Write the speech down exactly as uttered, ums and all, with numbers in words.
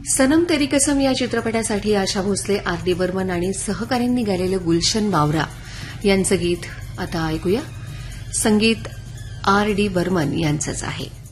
सनम तेरी कसम या चित्रपटासाठी Asha Bhosle, R D Burman आणि सहकाऱ्यांनी गायलेलं गुलशन बावरा यांचं गीत आता ऐकूया. संगीत आर डी बर्मन यांचंच आहे.